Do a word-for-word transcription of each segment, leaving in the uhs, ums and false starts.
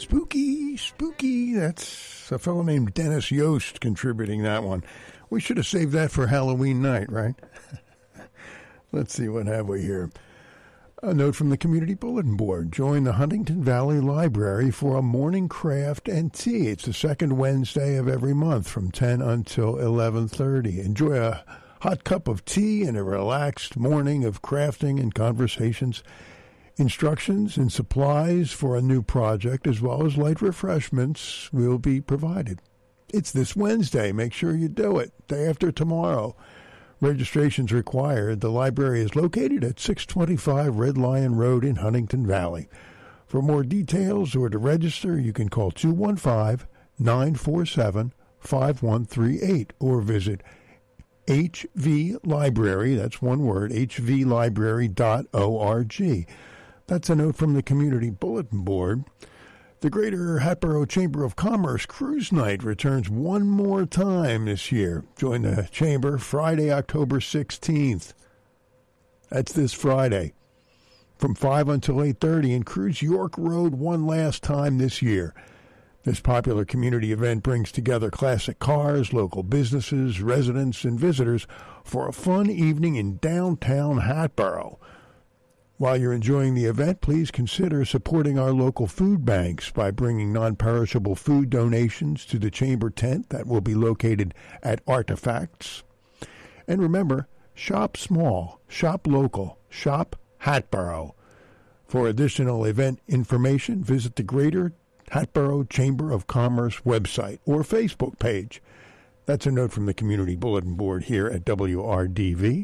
Spooky, spooky. That's a fellow named Dennis Yost contributing that one. We should have saved that for Halloween night, right? Let's see, what have we here? A note from the Community Bulletin Board. Join the Huntington Valley Library for a morning craft and tea. It's the second Wednesday of every month from ten until eleven thirty. Enjoy a hot cup of tea and a relaxed morning of crafting and conversations. Instructions and supplies for a new project, as well as light refreshments, will be provided. It's this Wednesday. Make sure you do it. Day after tomorrow. Registration's required. The library is located at six twenty-five Red Lion Road in Huntington Valley. For more details or to register, you can call two one five, nine four seven, five one three eight or visit H V Library, that's one word, h v library dot org. That's a note from the Community Bulletin Board. The Greater Hatboro Chamber of Commerce Cruise Night returns one more time this year. Join the Chamber Friday, October sixteenth. That's this Friday. From five until eight thirty, and cruise York Road one last time this year. This popular community event brings together classic cars, local businesses, residents, and visitors for a fun evening in downtown Hatboro. While you're enjoying the event, please consider supporting our local food banks by bringing non-perishable food donations to the Chamber tent that will be located at Artifacts. And remember, shop small, shop local, shop Hatboro. For additional event information, visit the Greater Hatboro Chamber of Commerce website or Facebook page. That's a note from the Community Bulletin Board here at W R D V.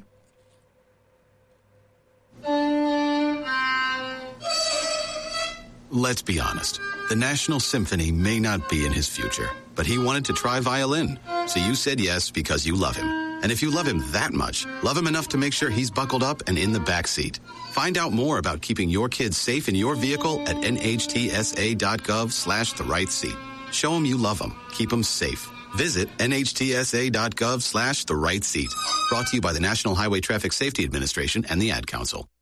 Let's be honest. The National Symphony may not be in his future, but he wanted to try violin. So you said yes because you love him. And if you love him that much, love him enough to make sure he's buckled up and in the back seat. Find out more about keeping your kids safe in your vehicle at nhtsa.gov slash the right seat. Show him you love him. Keep him safe. Visit nhtsa.gov slash the right seat. Brought to you by the National Highway Traffic Safety Administration and the Ad Council.